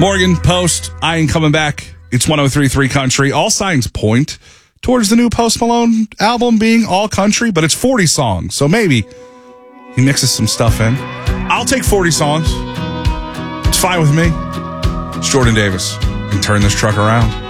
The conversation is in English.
Morgan, Post, I Ain't Coming Back. It's 103.3 Country. All signs point towards the new Post Malone album being all country, but it's 40 songs, so maybe he mixes some stuff in. I'll take 40 songs. It's fine with me. It's Jordan Davis. And turn this truck around.